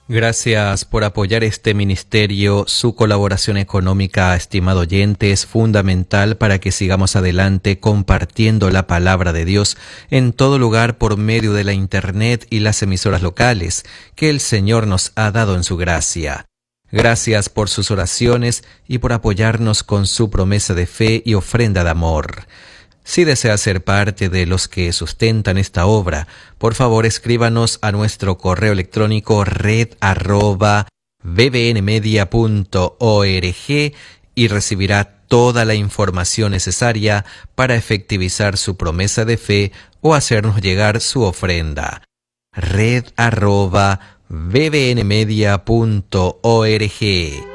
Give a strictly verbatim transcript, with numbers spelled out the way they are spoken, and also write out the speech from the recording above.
Gracias por apoyar este ministerio. Su colaboración económica, estimado oyente, es fundamental para que sigamos adelante compartiendo la palabra de Dios en todo lugar por medio de la internet y las emisoras locales que el Señor nos ha dado en su gracia. Gracias por sus oraciones y por apoyarnos con su promesa de fe y ofrenda de amor. Si desea ser parte de los que sustentan esta obra, por favor escríbanos a nuestro correo electrónico red arroba bbnmedia punto org y recibirá toda la información necesaria para efectivizar su promesa de fe o hacernos llegar su ofrenda. red arroba bbnmedia punto org.